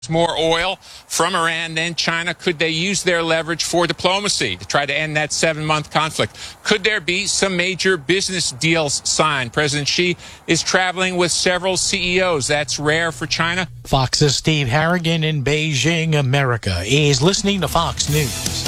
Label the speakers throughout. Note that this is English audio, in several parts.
Speaker 1: more oil from Iran than China. Could they use their leverage for diplomacy to try to end that 7-month conflict? Could there be some major business deals signed? President Xi is traveling with several CEOs. That's rare for China.
Speaker 2: Fox's Steve Harrigan in Beijing, America, is listening to Fox News.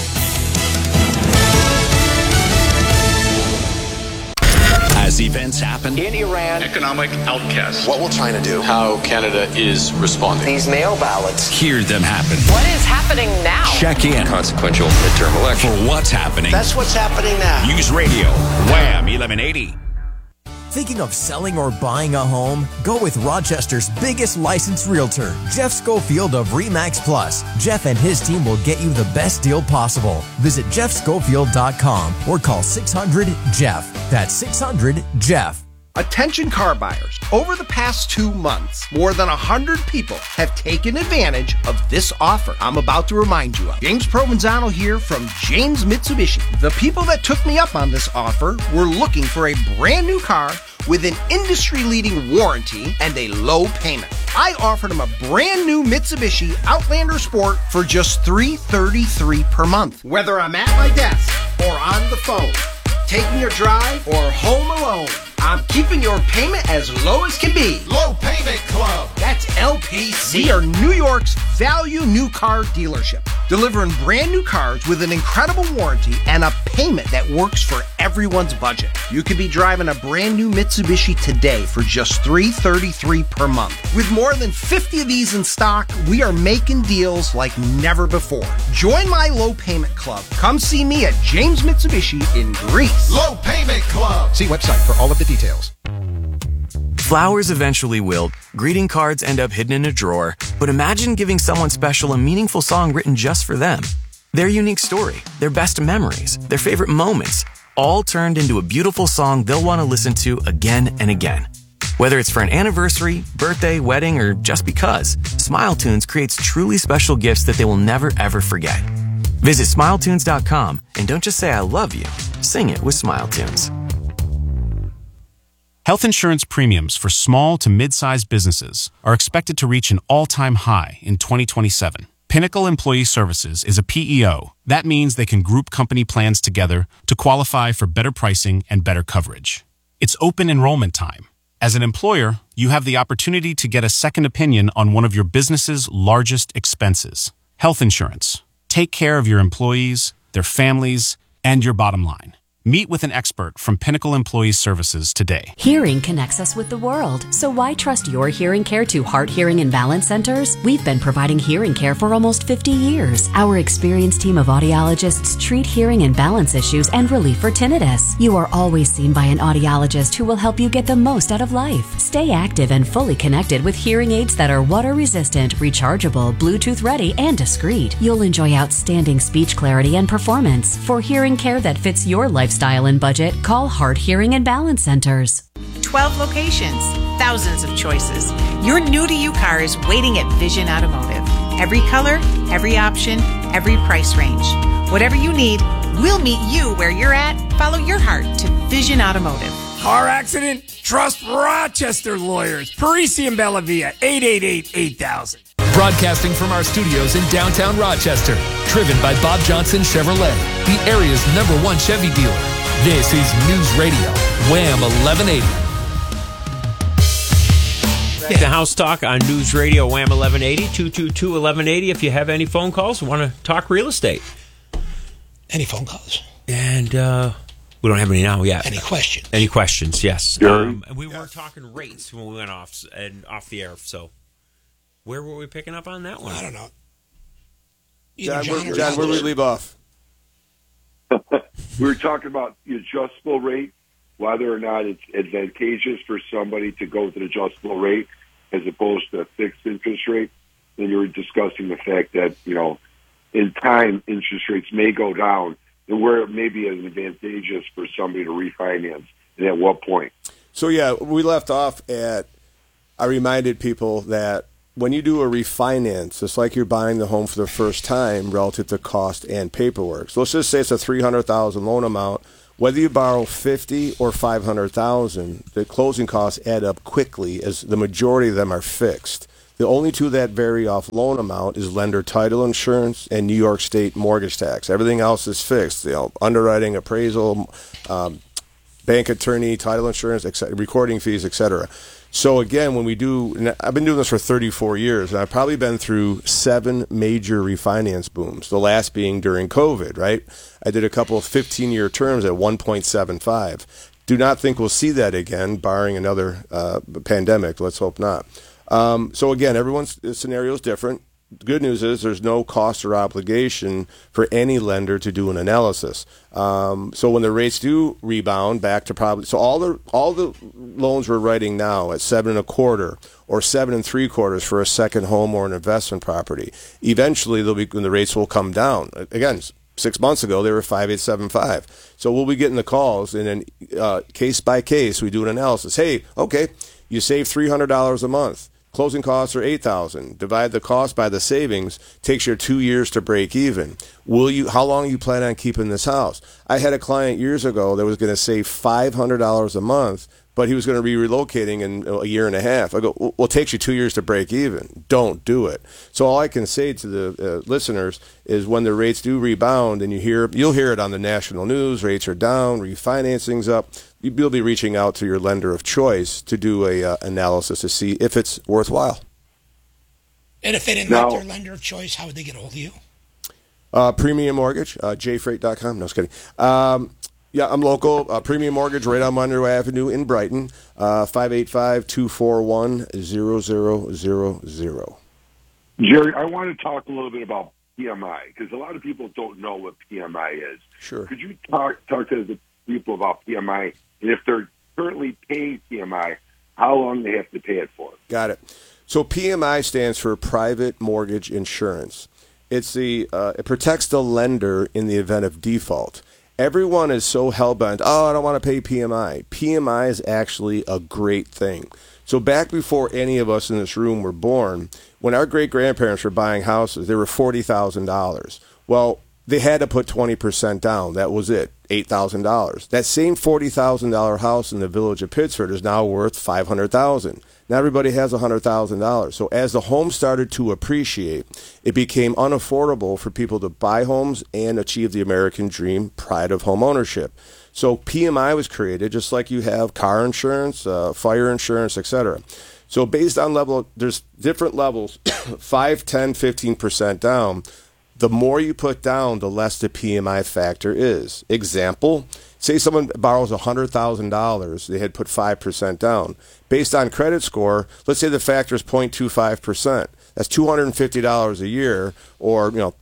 Speaker 3: As events happen
Speaker 4: in Iran,
Speaker 5: economic outcasts.
Speaker 6: What will China do?
Speaker 5: How Canada is responding.
Speaker 4: These mail ballots.
Speaker 3: Hear them happen.
Speaker 7: What is happening now?
Speaker 3: Check in.
Speaker 5: Consequential midterm election.
Speaker 3: For what's happening.
Speaker 4: That's what's happening now.
Speaker 3: News Radio, Wham 1180.
Speaker 8: Thinking of selling or buying a home? Go with Rochester's biggest licensed realtor, Jeff Schofield of RE/MAX Plus. Jeff and his team will get you the best deal possible. Visit jeffschofield.com or call 600-JEFF. That's 600-JEFF.
Speaker 9: Attention car buyers. Over the past 2 months, more than 100 people have taken advantage of this offer I'm about to remind you of. James Provenzano here from James Mitsubishi. The people that took me up on this offer were looking for a brand new car with an industry-leading warranty and a low payment. I offered them a brand new Mitsubishi Outlander Sport for just $333 per month. Whether I'm at my desk or on the phone, taking a drive or home alone, I'm keeping your payment as low as can be.
Speaker 10: Low Payment Club.
Speaker 9: That's LPC. We are New York's value new car dealership, delivering brand new cars with an incredible warranty and a payment that works for everyone's budget. You could be driving a brand new Mitsubishi today for just $333 per month. With more than 50 of these in stock, we are making deals like never before. Join my Low Payment Club. Come see me at James Mitsubishi in Greece.
Speaker 10: Low Payment Club.
Speaker 9: See website for all of the details.
Speaker 11: Flowers eventually wilt, greeting cards end up hidden in a drawer, but imagine giving someone special a meaningful song written just for them. Their unique story, their best memories, their favorite moments, all turned into a beautiful song they'll want to listen to again and again. Whether it's for an anniversary, birthday, wedding, or just because, SmileTunes creates truly special gifts that they will never ever forget. Visit SmileTunes.com and don't just say I love you, sing it with SmileTunes.
Speaker 12: Health insurance premiums for small to mid-sized businesses are expected to reach an all-time high in 2027. Pinnacle Employee Services is a PEO. That means they can group company plans together to qualify for better pricing and better coverage. It's open enrollment time. As an employer, you have the opportunity to get a second opinion on one of your business's largest expenses, health insurance. Take care of your employees, their families, and your bottom line. Meet with an expert from Pinnacle Employee Services today.
Speaker 13: Hearing connects us with the world, so why trust your hearing care to Heart Hearing and Balance Centers? We've been providing hearing care for almost 50 years. Our experienced team of audiologists treat hearing and balance issues and relief for tinnitus. You are always seen by an audiologist who will help you get the most out of life. Stay active and fully connected with hearing aids that are water-resistant, rechargeable, Bluetooth-ready, and discreet. You'll enjoy outstanding speech clarity and performance. For hearing care that fits your lifestyle and budget, call Heart Hearing and Balance Centers.
Speaker 14: 12 locations, thousands of choices. Your new-to-you car is waiting at Vision Automotive. Every color, every option, every price range. Whatever you need, we'll meet you where you're at. Follow your heart to Vision Automotive.
Speaker 15: Car accident? Trust Rochester Lawyers. Parisi and Bellavia, 888-8000.
Speaker 16: Broadcasting from our studios in downtown Rochester. Driven by Bob Johnson Chevrolet, the area's #1 Chevy dealer. This is News Radio, Wham 1180.
Speaker 17: The House Talk on News Radio, Wham 1180, 222-1180. If you have any phone calls, want to talk real estate.
Speaker 2: Any phone calls?
Speaker 17: And we don't have any now yet.
Speaker 2: Any questions?
Speaker 17: Any questions, yes. And we were talking rates when we went off the air, so... Where were we picking up on that one?
Speaker 2: I don't know.
Speaker 18: John, where did we leave off?
Speaker 19: We were talking about the adjustable rate, whether or not it's advantageous for somebody to go with an adjustable rate as opposed to a fixed interest rate. Then you were discussing the fact that, in time, interest rates may go down and where it may be advantageous for somebody to refinance and at what point.
Speaker 18: So, we left off at, I reminded people that when you do a refinance, it's like you're buying the home for the first time relative to cost and paperwork. So let's just say it's a $300,000 loan amount. Whether you borrow $50,000 or $500,000, the closing costs add up quickly, as the majority of them are fixed. The only two that vary off loan amount is lender title insurance and New York State mortgage tax. Everything else is fixed. Underwriting, appraisal, bank attorney, title insurance, recording fees, etc. So again, when we do, and I've been doing this for 34 years, and I've probably been through 7 major refinance booms, the last being during COVID, right? I did a couple of 15-year terms at 1.75. Do not think we'll see that again, barring another pandemic. Let's hope not. So again, everyone's scenario is different. The good news is there's no cost or obligation for any lender to do an analysis. So when the rates do rebound back to probably, so all the loans we're writing now at 7.25 or 7 3/4 for a second home or an investment property, eventually when the rates will come down. Again, 6 months ago they were 5.875. So we'll be getting the calls, and then case by case we do an analysis. Hey, okay, you save $300 a month. Closing costs are $8,000. Divide the cost by the savings. Takes you 2 years to break even. How long you plan on keeping this house? I had a client years ago that was going to save $500 a month, but he was going to be relocating in a year and a half. I go, well, it takes you 2 years to break even. Don't do it. So all I can say to the listeners is when the rates do rebound, and you'll hear it on the national news, rates are down, refinancing's up, you'll be reaching out to your lender of choice to do a analysis to see if it's worthwhile.
Speaker 2: And if they didn't like their lender of choice, how would they get a hold of you?
Speaker 18: Premium Mortgage, jfreight.com. No, I was kidding. Yeah, I'm local. Premium Mortgage right on Monroe Avenue in Brighton, 585-241-0000.
Speaker 19: Jerry, I want to talk a little bit about PMI, because a lot of people don't know what PMI is.
Speaker 18: Sure.
Speaker 19: Could you talk to the people about PMI, and if they're currently paying PMI, how long they have to pay it for?
Speaker 18: Got it. So PMI stands for Private Mortgage Insurance. It protects the lender in the event of default. Everyone is so hell-bent, I don't want to pay PMI. PMI is actually a great thing. So back before any of us in this room were born, when our great-grandparents were buying houses, they were $40,000. Well, they had to put 20% down. That was it, $8,000. That same $40,000 house in the village of Pittsford is now worth $500,000. Now everybody has $100,000. So as the home started to appreciate, it became unaffordable for people to buy homes and achieve the American dream, pride of home ownership. So PMI was created, just like you have car insurance, fire insurance, etc. So based on level, there's different levels, 5, 10, 15% down. The more you put down, the less the PMI factor is. Example, say someone borrows $100,000, they had put 5% down. Based on credit score, let's say the factor is 0.25%. That's $250 a year, or what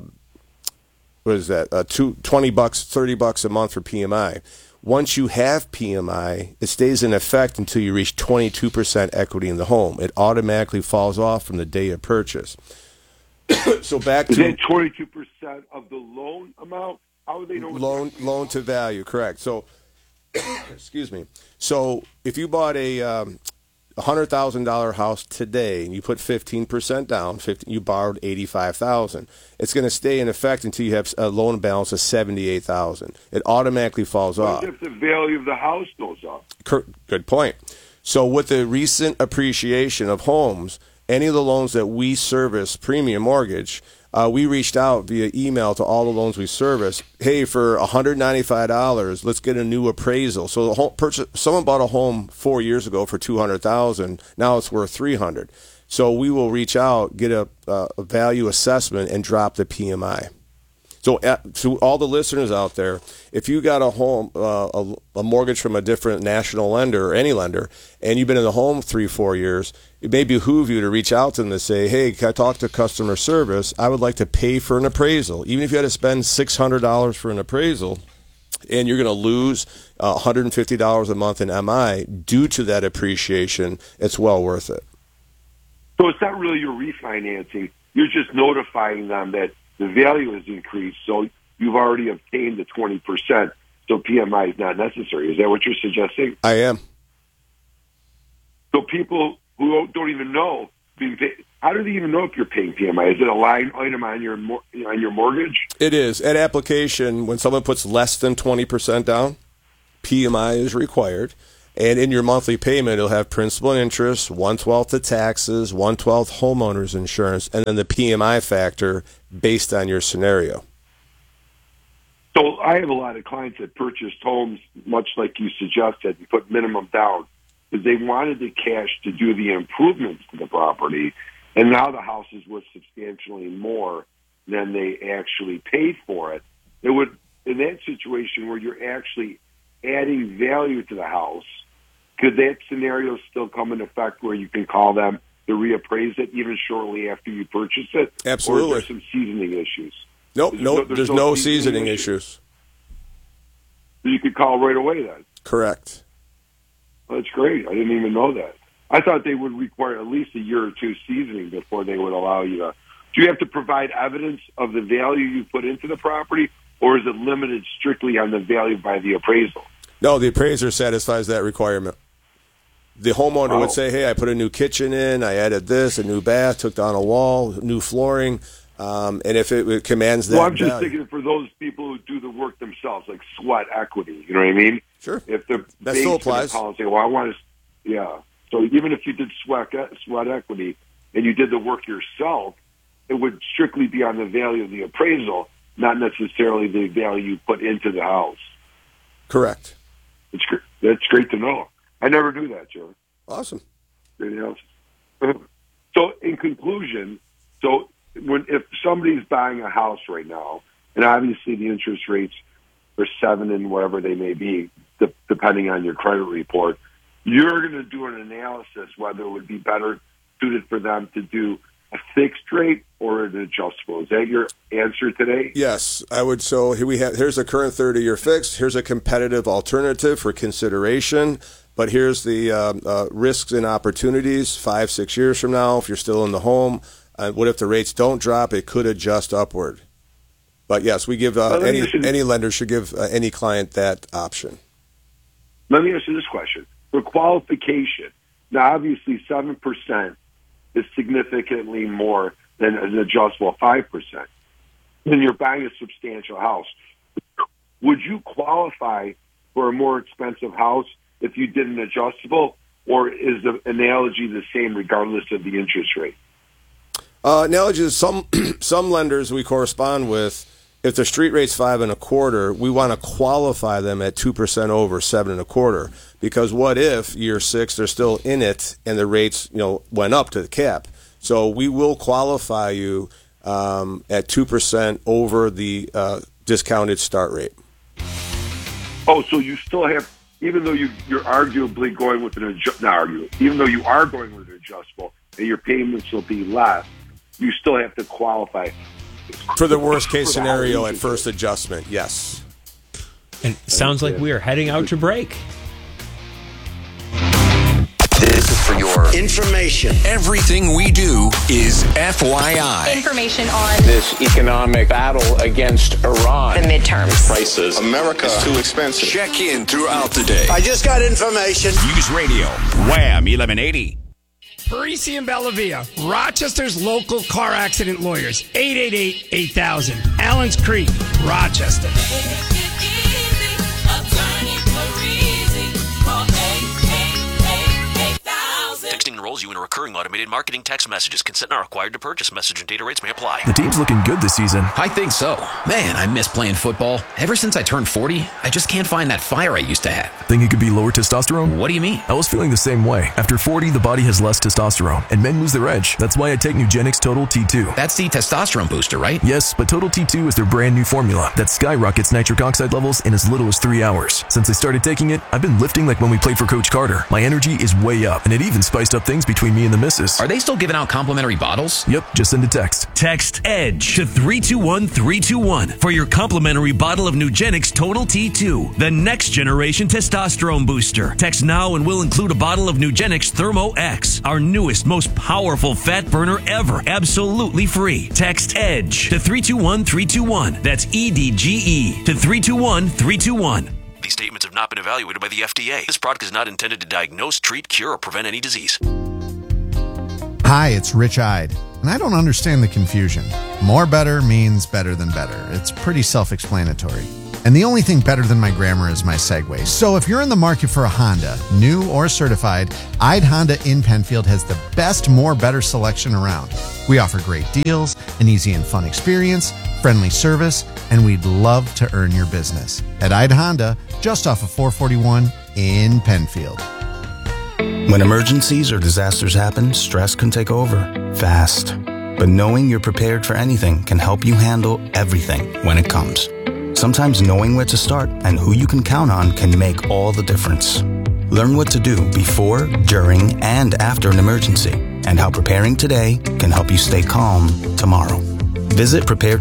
Speaker 18: is that? $20, $30 a month for PMI. Once you have PMI, it stays in effect until you reach 22% equity in the home. It automatically falls off from the day of purchase. So back to
Speaker 19: is that 22% of the loan amount? How would they know?
Speaker 18: Loan to value, correct. So, excuse me. So if you bought a $100,000 house today and you put 15% down, you borrowed $85,000. It's going to stay in effect until you have a loan balance of $78,000. It automatically falls off.
Speaker 19: What if the value of the house goes up?
Speaker 18: Good point. So with the recent appreciation of homes, any of the loans that we service, Premium Mortgage, we reached out via email to all the loans we service. Hey, for $195, let's get a new appraisal. So someone bought a home 4 years ago for $200,000. Now it's worth $300,000. So we will reach out, get a value assessment, and drop the PMI. So to all the listeners out there, if you got a home, a mortgage from a different national lender or any lender, and you've been in the home 3-4 years, it may behoove you to reach out to them to say, hey, can I talk to customer service? I would like to pay for an appraisal. Even if you had to spend $600 for an appraisal, and you're going to lose $150 a month in MI due to that appreciation, it's well worth it.
Speaker 19: So it's not really your refinancing. You're just notifying them that the value has increased, so you've already obtained the 20%, so PMI is not necessary. Is that what you're suggesting?
Speaker 18: I am.
Speaker 19: So people who don't even know, how do they even know if you're paying PMI? Is it a line item on your mortgage?
Speaker 18: It is. At application, when someone puts less than 20% down, PMI is required. And in your monthly payment, it'll have principal and interest, 1/12 the taxes, 1/12 homeowner's insurance, and then the PMI factor based on your scenario.
Speaker 19: So I have a lot of clients that purchased homes, much like you suggested, and put minimum down because they wanted the cash to do the improvements to the property, and now the house is worth substantially more than they actually paid for it. It would, in that situation where you're actually adding value to the house, could that scenario still come in effect where you can call them to reappraise it even shortly after you purchase it?
Speaker 18: Absolutely.
Speaker 19: Or is there some seasoning issues?
Speaker 18: Nope, there's no seasoning issues.
Speaker 19: You could call right away then.
Speaker 18: Correct.
Speaker 19: Well, that's great. I didn't even know that. I thought they would require at least a year or two seasoning before they would allow you to. Do you have to provide evidence of the value you put into the property, or is it limited strictly on the value by the appraisal?
Speaker 18: No, the appraiser satisfies that requirement. The homeowner would say, hey, I put a new kitchen in, I added this, a new bath, took down a wall, new flooring. And if it commands that,
Speaker 19: well, I'm just thinking for those people who do the work themselves, like sweat equity. You know what I mean?
Speaker 18: Sure.
Speaker 19: If the
Speaker 18: that still applies.
Speaker 19: Policy, well, I want to, yeah. So even if you did sweat equity and you did the work yourself, it would strictly be on the value of the appraisal, not necessarily the value you put into the house.
Speaker 18: Correct.
Speaker 19: That's great to know. I never knew that, Joe.
Speaker 18: Awesome.
Speaker 19: Anything else? So, in conclusion, if somebody's buying a house right now, and obviously the interest rates are 7 and whatever they may be, depending on your credit report, you're going to do an analysis whether it would be better suited for them to do a fixed rate or an adjustable. Is that your answer today?
Speaker 18: Yes, I would. So here's a current 30-year fixed. Here's a competitive alternative for consideration. But here's the risks and opportunities 5-6 years from now if you're still in the home. What if the rates don't drop? It could adjust upward. But yes, we give any lender should give any client that option.
Speaker 19: Let me ask you this question. For qualification, now obviously 7% is significantly more than an adjustable 5%. Then you're buying a substantial house. Would you qualify for a more expensive house if you did an adjustable, or is the analogy the same regardless of the interest rate?
Speaker 18: Analogy is some lenders we correspond with, if the street rate's 5.25%, we want to qualify them at 2% over 7.25%. Because what if year 6 they're still in it and the rates went up to the cap? So we will qualify you at 2% over the discounted start rate.
Speaker 19: Oh, so you still have, even though you're arguably going with even though you are going with an adjustable and your payments will be less, you still have to qualify
Speaker 18: for the worst case scenario at first adjustment. Yes.
Speaker 17: And it sounds like we are heading out to break.
Speaker 4: This is for your information.
Speaker 3: Everything we do is FYI.
Speaker 6: Information on
Speaker 5: this economic battle against Iran.
Speaker 6: the midterms.
Speaker 5: Prices.
Speaker 3: America is too expensive. Check in throughout the day.
Speaker 4: I just got information.
Speaker 3: News Radio, Wham 1180.
Speaker 15: Parisi and Bellavia, Rochester's local car accident lawyers. 888-8000. Allen's Creek, Rochester.
Speaker 7: Texting enrolls you in recurring automated marketing text messages. Consent not required to purchase. Message and data rates may apply.
Speaker 20: The team's looking good this season.
Speaker 21: I think so. Man, I miss playing football. Ever since I turned 40, I just can't find that fire I used to have.
Speaker 20: Think it could be lower testosterone?
Speaker 21: What do you mean?
Speaker 20: I was feeling the same way. After 40, the body has less testosterone, and men lose their edge. That's why I take Nugenix Total T2.
Speaker 21: That's the testosterone booster, right?
Speaker 20: Yes, but Total T2 is their brand new formula that skyrockets nitric oxide levels in as little as 3 hours. Since I started taking it, I've been lifting like when we played for Coach Carter. My energy is way up, and it even spiced up things between me and the missus.
Speaker 21: Are they still giving out complimentary bottles?
Speaker 20: Yep, just send a text.
Speaker 22: Text EDGE to 321-321 for your complimentary bottle of Nugenix Total T2, the next generation testosterone booster. Text now and we'll include a bottle of Nugenix Thermo X, our newest, most powerful fat burner ever, absolutely free. Text EDGE to 321-321. That's EDGE to 321-321.
Speaker 7: These statements have not been evaluated by the FDA. This product is not intended to diagnose, treat, cure, or prevent any disease.
Speaker 23: Hi, it's Rich Ide, and I don't understand the confusion. More better means better than better. It's pretty self-explanatory. And the only thing better than my grammar is my segue. So if you're in the market for a Honda, new or certified, Ide Honda in Penfield has the best, more, better selection around. We offer great deals, an easy and fun experience, friendly service, and we'd love to earn your business. At Ide Honda, just off of 441 in Penfield.
Speaker 1: When emergencies or disasters happen, stress can take over fast. But knowing you're prepared for anything can help you handle everything when it comes. Sometimes knowing where to start and who you can count on can make all the difference. Learn what to do before, during, and after an emergency, and how preparing today can help you stay calm tomorrow. Visit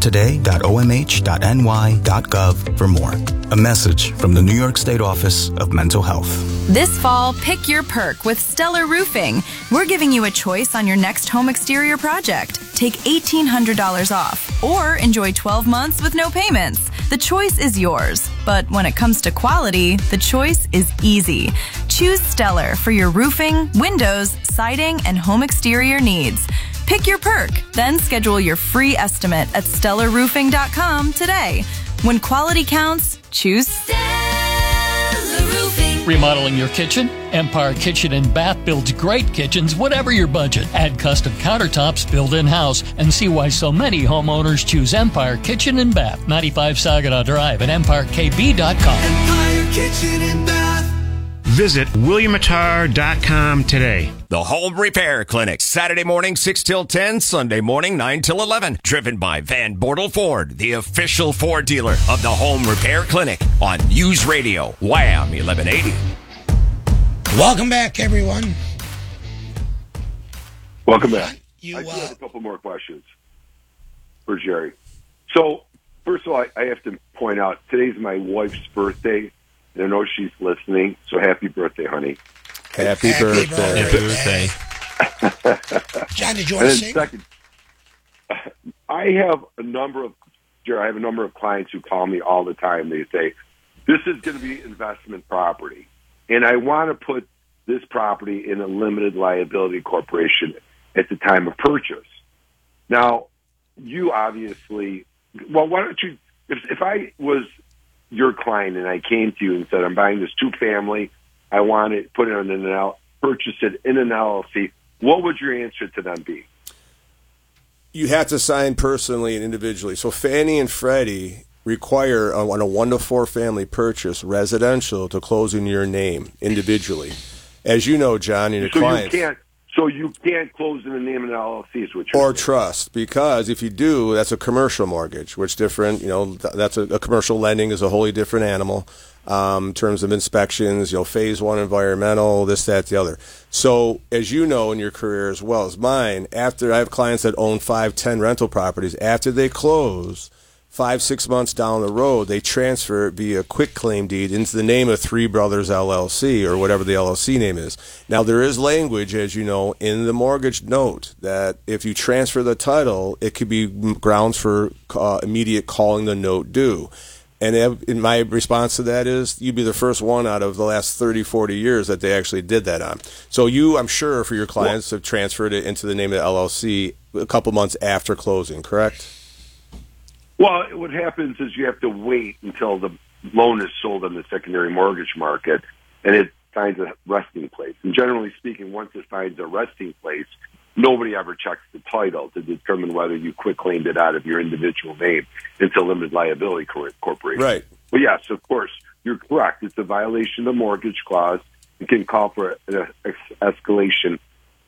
Speaker 1: preparetoday.omh.ny.gov for more. A message from the New York State Office of Mental Health.
Speaker 6: This fall, pick your perk with Stellar Roofing. We're giving you a choice on your next home exterior project. Take $1,800 off or enjoy 12 months with no payments. The choice is yours. But when it comes to quality, the choice is easy. Choose Stellar for your roofing, windows, siding, and home exterior needs. Pick your perk, then schedule your free estimate at stellarroofing.com today. When quality counts, choose Stellar Roofing.
Speaker 8: Remodeling your kitchen? Empire Kitchen and Bath builds great kitchens, whatever your budget. Add custom countertops built in-house and see why so many homeowners choose Empire Kitchen and Bath. 95 Saginaw Drive at EmpireKB.com.
Speaker 10: Empire Kitchen and Bath.
Speaker 24: Visit WilliamAttar.com today.
Speaker 25: The Home Repair Clinic, Saturday morning 6 till 10, Sunday morning 9 till 11. Driven by Van Bortle Ford, the official Ford dealer of the Home Repair Clinic on News Radio, Wham 1180.
Speaker 2: Welcome back, everyone.
Speaker 19: Welcome back. I do have a couple more questions for Jerry. So, first of all, I have to point out, today's my wife's birthday. I know she's listening, so happy birthday, honey.
Speaker 18: Happy birthday.
Speaker 2: Happy birthday. John, did you want to sing?
Speaker 19: Second, I have a number of clients who call me all the time. They say, this is going to be investment property, and I want to put this property in a limited liability corporation at the time of purchase. Now, you obviously, well, why don't you, if I was your client and I came to you and said, I'm buying this 2-family, I want it, put it on purchase it in an LLC, what would your answer to them be?
Speaker 18: You have to sign personally and individually. So Fannie and Freddie require on a 1 to 4 family purchase residential to close in your name individually. As you know, John, and your clients.
Speaker 19: So you can't close in the name of an LLC, is what you're
Speaker 18: or
Speaker 19: saying.
Speaker 18: Trust, because if you do, that's a commercial mortgage, which different, that's a commercial lending is a wholly different animal in terms of inspections, phase 1 environmental, this, that, the other. So as you know in your career as well as mine, after I have clients that own 5, 10 rental properties, after they close, 5-6 months down the road, they transfer it via quitclaim deed into the name of Three Brothers LLC or whatever the LLC name is. Now, there is language, as you know, in the mortgage note that if you transfer the title, it could be grounds for immediate calling the note due. And in my response to that is you'd be the first one out of the last 30, 40 years that they actually did that on. So you, I'm sure, for your clients, have transferred it into the name of the LLC a couple months after closing, correct?
Speaker 19: Well, what happens is you have to wait until the loan is sold on the secondary mortgage market, and it finds a resting place. And generally speaking, once it finds a resting place, nobody ever checks the title to determine whether you quitclaimed it out of your individual name into a limited liability corporation.
Speaker 18: Right.
Speaker 19: But yes, of course, you're correct. It's a violation of the mortgage clause. It can call for an acceleration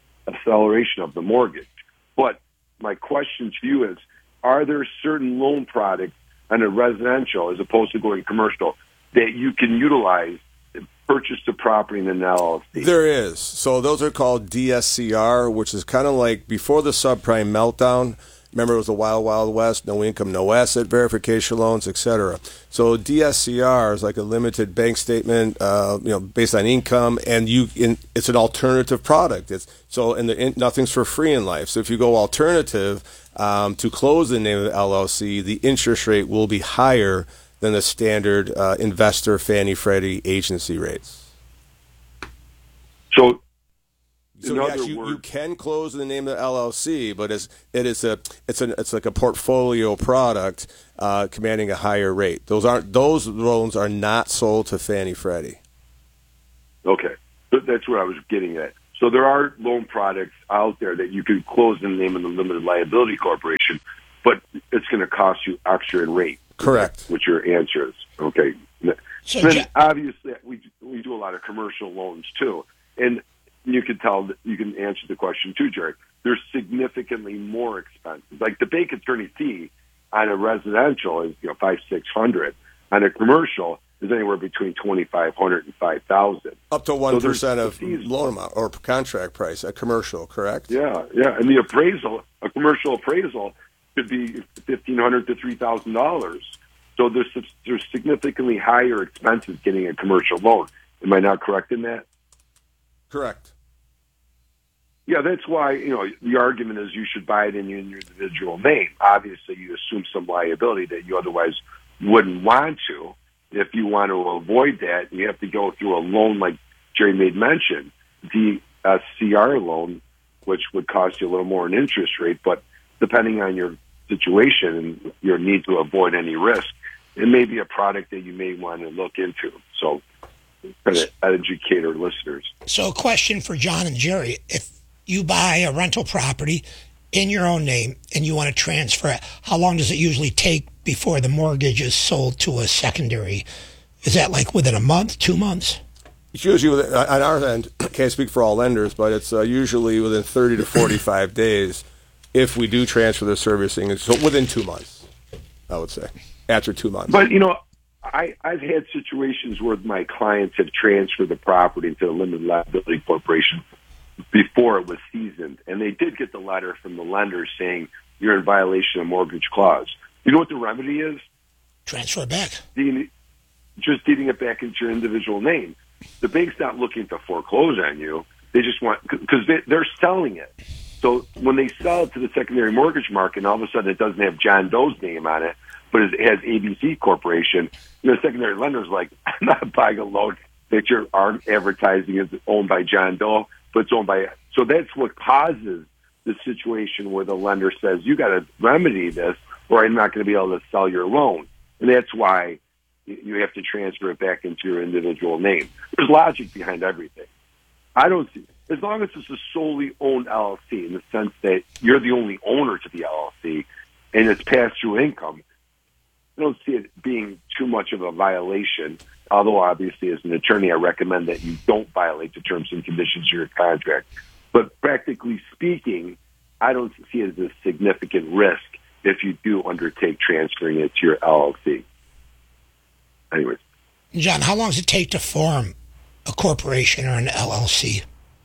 Speaker 19: of the mortgage. But my question to you is, are there certain loan products on a residential, as opposed to going commercial, that you can utilize to purchase the property in an LLC?
Speaker 18: There is. So those are called DSCR, which is kind of like before the subprime meltdown. Remember, it was the wild, wild west, no income, no asset verification loans, etc. So DSCR is like a limited bank statement, based on income, and it's an alternative product. Nothing's for free in life. So if you go alternative to close the name of the LLC, the interest rate will be higher than the standard investor Fannie Freddie agency rates.
Speaker 19: So
Speaker 18: So yes, you can close in the name of the LLC, but it's like a portfolio product commanding a higher rate. Those loans are not sold to Fannie Freddie.
Speaker 19: Okay, that's what I was getting at. So there are loan products out there that you can close in the name of the limited liability corporation, but it's going to cost you extra in rate.
Speaker 18: Correct.
Speaker 19: Which your answer is. Okay. So then obviously we do a lot of commercial loans too, and you can tell that you can answer the question too, Jerry. They're significantly more expensive. Like the bank attorney fee on a residential is $500-600. On a commercial is anywhere between $2,500 and $5,000.
Speaker 18: Up to 1% of loan amount or contract price at commercial, correct?
Speaker 19: Yeah, and the appraisal, a commercial appraisal, could be $1,500 to $3,000. So there's significantly higher expenses getting a commercial loan. Am I not correct in that?
Speaker 18: Correct.
Speaker 19: Yeah, that's why, the argument is you should buy it in your individual name. Obviously, you assume some liability that you otherwise wouldn't want to. If you want to avoid that, you have to go through a loan like Jerry made mention, the CR loan, which would cost you a little more in interest rate, but depending on your situation and your need to avoid any risk, it may be a product that you may want to look into. So, kind of educate our listeners.
Speaker 9: So a question for John and Jerry. If you buy a rental property in your own name and you want to transfer it, how long does it usually take before the mortgage is sold to a secondary? Is that like within a month, 2 months?
Speaker 18: It's usually, on our end, I can't speak for all lenders, but it's usually within 30 to 45 days if we do transfer the servicing. So within 2 months, I would say, after 2 months.
Speaker 19: But, I've had situations where my clients have transferred the property to a limited liability corporation before it was seasoned, and they did get the letter from the lender saying you're in violation of mortgage clause. You know what the remedy is?
Speaker 9: Transfer it back.
Speaker 19: Just deeding it back into your individual name. The bank's not looking to foreclose on you. They just want, because they're selling it. So when they sell it to the secondary mortgage market, and all of a sudden it doesn't have John Doe's name on it, but it has ABC Corporation, the secondary lender's like, I'm not buying a loan that you're advertising is owned by John Doe, but it's owned by. So that's what causes the situation where the lender says, you got to remedy this, or I'm not going to be able to sell your loan. And that's why you have to transfer it back into your individual name. There's logic behind everything. I don't see, as long as it's a solely owned LLC, in the sense that you're the only owner to the LLC and it's pass-through income, I don't see it being too much of a violation, although obviously as an attorney I recommend that you don't violate the terms and conditions of your contract. But practically speaking, I don't see it as a significant risk if you do undertake transferring it to your LLC. Anyways.
Speaker 9: John, how long does it take to form a corporation or an LLC?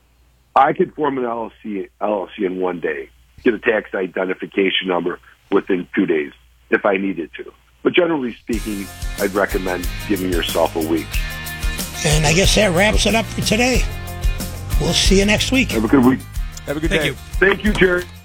Speaker 19: I could form an LLC in 1 day, get a tax identification number within 2 days if I needed to. But generally speaking, I'd recommend giving yourself a week.
Speaker 9: And I guess that wraps it up for today. We'll see you next week.
Speaker 19: Have a good week.
Speaker 18: Have a good day.
Speaker 19: Thank you, Jerry.